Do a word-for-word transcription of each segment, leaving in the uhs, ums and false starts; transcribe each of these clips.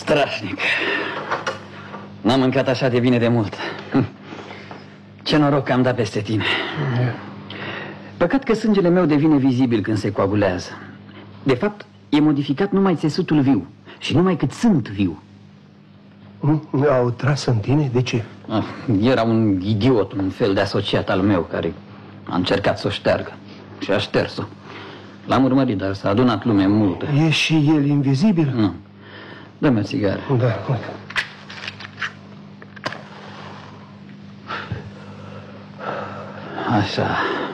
Strașnic. N-am mâncat așa de bine de mult. Ce noroc că am dat peste tine. Păcat că sângele meu devine vizibil când se coagulează. De fapt, e modificat numai țesutul viu și numai cât sunt viu. Au tras în tine? De ce? Ah, era un idiot, un fel de asociat al meu care a încercat să o șteargă și a șters-o. L-am urmărit, dar s-a adunat lume multă. E și el invizibil? Nu. Dă-mi o țigară. Da, uite. Așa.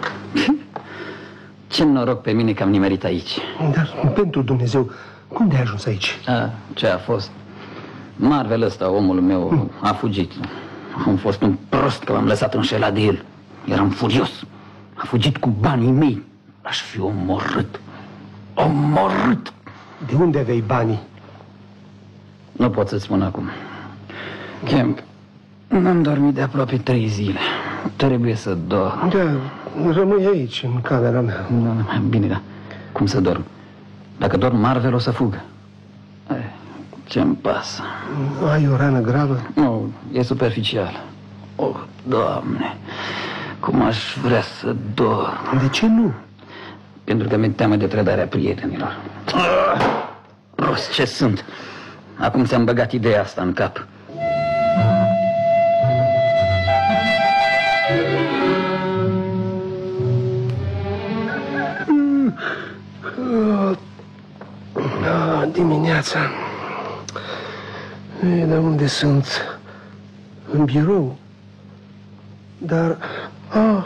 Ce noroc pe mine că am nimerit aici. Dar, pentru Dumnezeu, cum de-ai ajuns aici? A, ce a fost? Marvel ăsta, omul meu, a fugit. Am fost un prost că l-am lăsat înșelat de el. Eram furios. A fugit cu banii mei. Aș fi omorât. Omorât! De unde aveai banii? Nu pot să-ți spun acum. Kemp, n-am dormit de aproape trei zile. Trebuie să dorm. Da, rămâi aici, în camera mea. Da, bine, da. Cum să dorm? Dacă dorm, Marvel o să fugă. Ce-mi pasă? Ai o rană gravă? Nu, e superficial. Oh, Doamne, cum aș vrea să dorm. De ce nu? Pentru că mi-e teamă de trădarea prietenilor. Ah, prost ce sunt. Acum ți-am băgat ideea asta în cap. Ah, dimineața. E, dar unde sunt? În birou. Dar... Ah,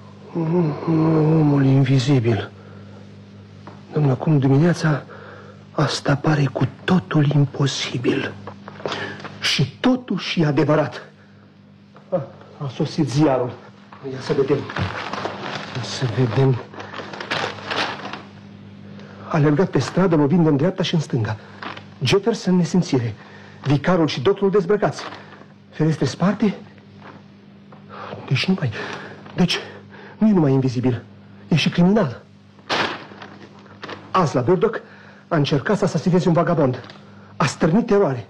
omul invizibil. Dom'le, acum dimineața asta pare cu totul imposibil. Și totuși e adevărat. A, a sosit ziarul. Ia să vedem. Ia să vedem. A alergat pe stradă, lovind în dreapta și în stânga. Jefferson nesimțire. Vicarul și doctorul dezbrăcați. Ferestre sparte. Deci nu mai... Deci nu e numai invizibil. E și criminal. Azi la Burdock a încercat să asasineze un vagabond. A stârnit teroare.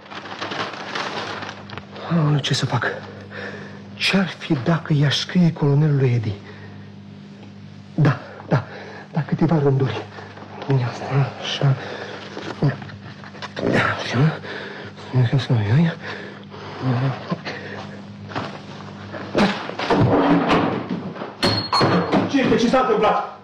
Oh, ce să fac? Ce-ar fi dacă i-aș scrie colonelului Eddie? Da, da, da, câteva rânduri. Asta, așa. Așa. Ce este? Ce s-a întâmplat?